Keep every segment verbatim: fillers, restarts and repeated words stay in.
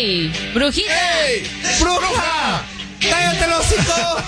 ¡Ey! ¡Brujita! ¡Ey! ¡Bruja! ¡Cállate el hocico!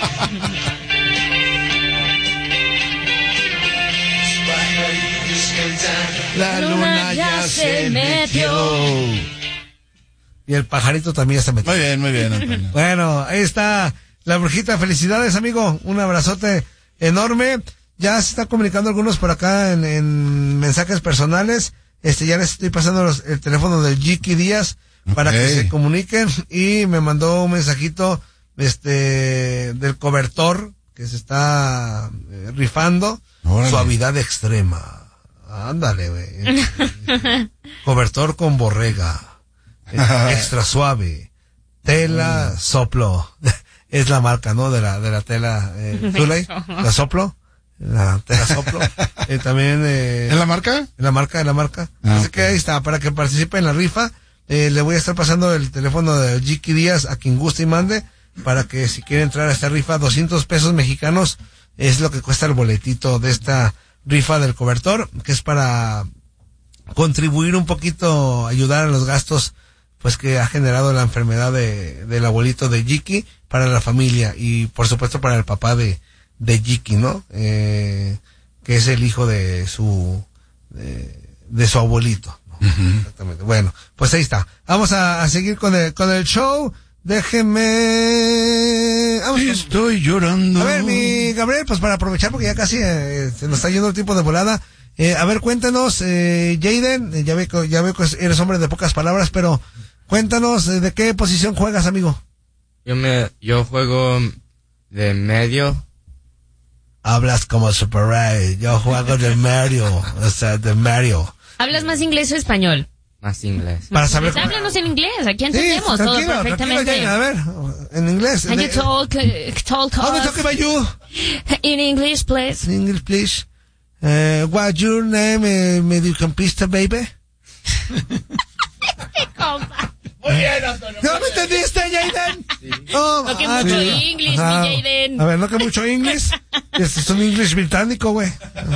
La luna ya se metió. Y el pajarito también ya se metió. Muy bien, muy bien, Antonio. Bueno, ahí está la brujita. Felicidades, amigo. Un abrazote enorme. Ya se está comunicando algunos por acá en, en mensajes personales. Este, ya les estoy pasando los, el teléfono del Jiki Díaz para okay. que se comuniquen. Y me mandó un mensajito, este, del cobertor que se está eh, rifando. Órale. Suavidad extrema. Ándale, güey. Cobertor con borrega. Extra suave. Tela Soplo. Es la marca, ¿no? De la, de la tela, eh, Zulay. La Soplo. La tela Soplo. Eh, también, eh. ¿En la marca? En la marca, en la marca. Ah, Así okay. que ahí está, para que participe en la rifa. Eh, le voy a estar pasando el teléfono de Jiki Díaz a quien guste y mande, para que si quiere entrar a esta rifa, doscientos pesos mexicanos es lo que cuesta el boletito de esta rifa del cobertor, que es para contribuir un poquito, ayudar a los gastos pues que ha generado la enfermedad de del abuelito de Jiki para la familia y por supuesto para el papá de de Jiki, ¿no? Eh, que es el hijo de su de, de su abuelito, ¿no? Uh-huh. Exactamente. Bueno, pues ahí está. Vamos a, a seguir con el con el show. Déjeme. Vamos sí, estoy llorando. A ver, mi Gabriel, pues para aprovechar porque ya casi eh, se nos está yendo el tiempo de volada. Eh, a ver, cuéntanos, eh, Jaden, eh, ya veo que ya veo que eres hombre de pocas palabras, pero cuéntanos eh, de qué posición juegas, amigo. Yo me, yo juego de medio. Hablas como Super Ray. Yo juego de medio, o sea, de medio. ¿Hablas más inglés o español? Más inglés. Para saber cómo... Háblanos en inglés, aquí entendemos sí, todo perfectamente. Jaden, a ver, en inglés. Can you talk, uh, talk How do you talk about you? In English, please. In English, please. Uh, what's your name, uh, mediocampista, baby? Muy bien, Antonio. ¿No me entendiste, Jaden? Sí. Oh, no que ah, mucho sí. English, ah, mi Jaden. A ver, no que mucho English. Este es un English británico, güey.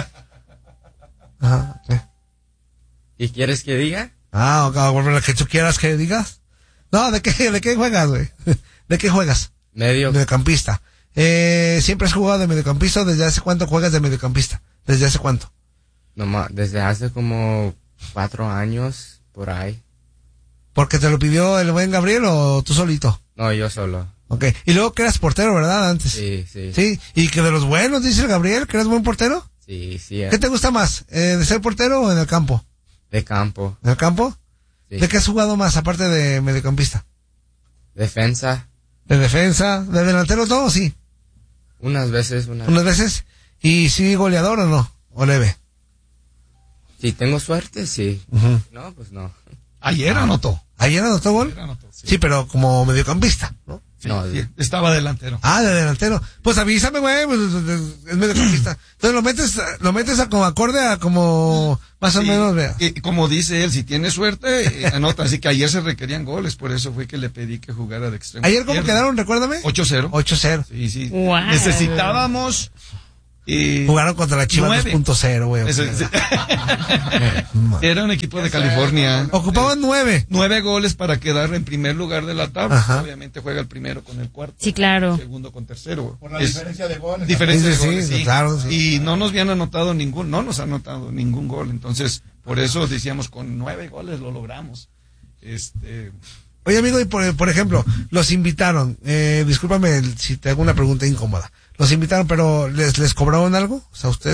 Ajá. ¿Sí? ¿Y quieres que diga? Ah, ok, lo que tú quieras que digas. No, ¿de qué, de qué juegas, güey? ¿De qué juegas? Medio. Mediocampista. Eh, ¿siempre has jugado de mediocampista o desde hace cuánto juegas de mediocampista? ¿Desde hace cuánto? No, desde hace como cuatro años, por ahí. ¿Porque te lo pidió el buen Gabriel o tú solito? No, yo solo. Ok. Y luego que eras portero, ¿verdad? Antes. Sí, sí. Sí. ¿Y que de los buenos, dice el Gabriel, que eres buen portero? Sí, sí. Eh. ¿Qué te gusta más? Eh, ¿De ser portero o en el campo? De campo. ¿En el campo? Sí. ¿De qué has jugado más, aparte de mediocampista? Defensa. ¿De defensa? ¿De delantero todo? Sí. Unas veces, unas, ¿Unas veces? ¿Y sí goleador o no? ¿O leve? Si tengo suerte, sí. Uh-huh. No, pues no. Ayer ah. anotó. ¿Ayer anotó gol? Ayer anotó, sí. Sí, pero como mediocampista, ¿no? Sí, no, sí, estaba delantero. Ah, de delantero. Pues avísame, güey, pues, es mediocampista. Entonces lo metes, lo metes a como acorde a como más o sí, menos, vea. Y como dice él, si tiene suerte, eh, anota. Así que ayer se requerían goles, por eso fue que le pedí que jugara de extremo. ¿Ayer cómo quedaron, recuérdame? ocho cero. ocho cero. Sí, sí. Wow. Necesitábamos... Eh, Jugaron contra la Chivas dos punto cero, güey. Eso, sí. Era un equipo de California. Ocupaban nueve. Nueve goles para quedar en primer lugar de la tabla. Ajá. Obviamente juega el primero con el cuarto. Sí, claro. El segundo con tercero. Por la es diferencia de goles. Diferencia de sí, goles, sí. sí. Claro, sí. Y no nos habían anotado ningún, no nos han anotado ningún gol. Entonces, por eso decíamos, con nueve goles lo logramos. Este... Oye, amigo, y por, por ejemplo, los invitaron, eh, discúlpame si te hago una pregunta incómoda. Los invitaron, pero ¿les, les cobraron algo? O sea, ustedes